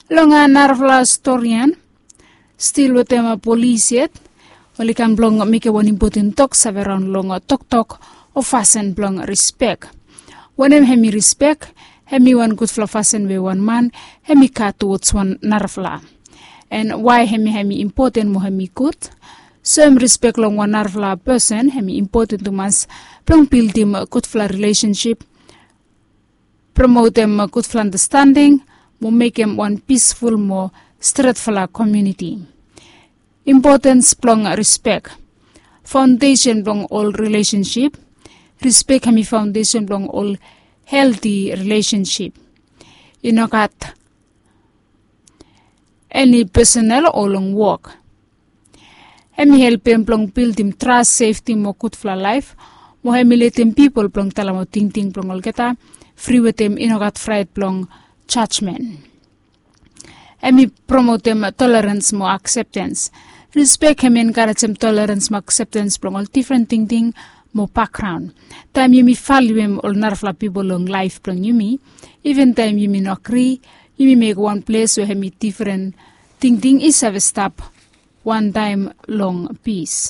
Longa narvla storian, still with them a police yet, well, can blong make one important talk around long talk or fasten blong respect. When hemi respect, hemi one good fla fasten with one man, hemi cut towards one narvla. And why hemi important mo hemi good? Some respect long one narvla person, hemi important to mas, blong build him a good fla relationship, promote them a good fla understanding, mo make him one peaceful, more straightful community. Importance blong respect. Foundation blong all relationship. Respect hemi foundation blong all healthy relationship. Inokat any personal or long work. Hemi help him blong build him trust, safety, mo good for life. Mo hemi let him people blong talamo ting blong all geta. Free with him inokat fried blong judgment. Hemi promote them tolerance, more acceptance. Respect hemi encourage them tolerance, more acceptance from all different thing, more background. Time you me value him all narfla people long life from you me. Even time you me not agree, you me make one place where hemi different thing is have a stop. One time long peace.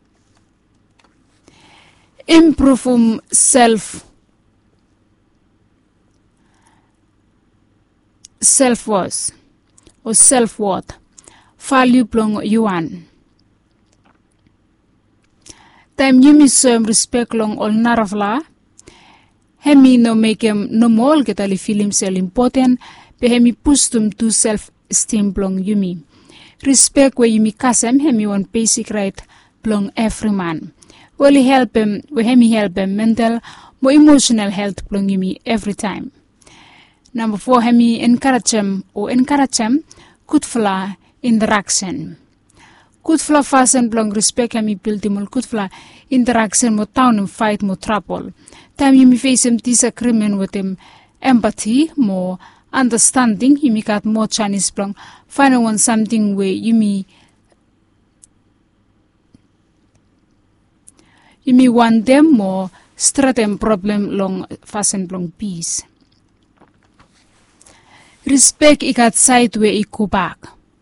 Improve self-worth or self-worth. Value plong yuan. Time you me some respect long all narvla. Hemi no make him no more get ali feel himself important. Be hemi push them to self-esteem plong yumi. Respect where yumi kasem hemi one basic right plong every man. Only help him where hemi help him mental, more emotional health plong yumi every time. Number 4, hemi encourage him good fla interaction. Good fla fasten blong respect hemi build him good fla interaction mo town him fight mo trouble. Time you me face him disagreement with him empathy more understanding you me got more Chinese blong find one something where you me want them more straighten problem long fasten blong peace. Respect ikat side where I go back.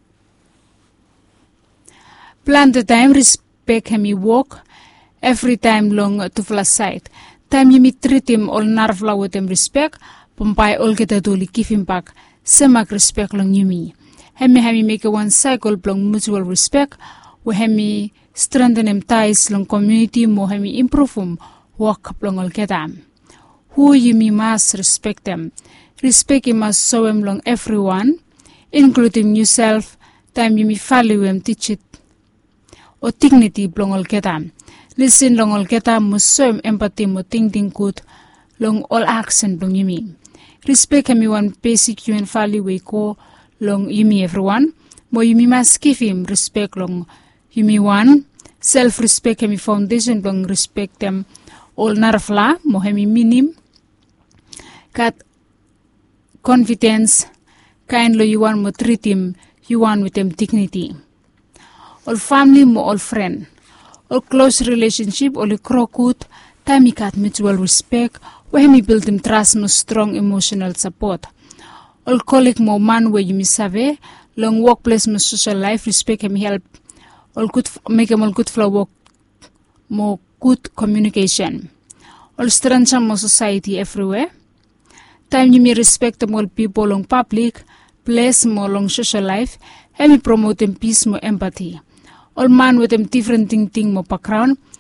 Plan the time respect hemi walk every time long to fla side. Time you me treat him all narvla with him respect, pompai all get a doli give him back. Semak respect long you me. Hemi make a one cycle long mutual respect, where hemi strengthen him ties long community mo hemi improve him work long all get them. Who you me must respect them. Respect him must show him long everyone, including yourself. Time you me value him teach it. Or dignity blong all get them. Listen long all get them must show him empathy mo ting good long all action blong you me. Respect him one basic human value we go long you me everyone. Mo you me must give him respect long you me one. Self-respect him foundation blong respect them all narfla mo hemi minim. Kat confidence, kind lo you want mo treat him, you want with him dignity. All family mo all friend, all close relationship, all crowd, time got mutual respect, where me build him trust mo strong emotional support. All colleague mo man where you me save, long workplace mo social life, respect him help, all good make him all good for work, more good communication. All strengthen mo society everywhere. Time you me respect them all people long public, place more long social life, and me promote them peace more empathy. All man with them different thing more background,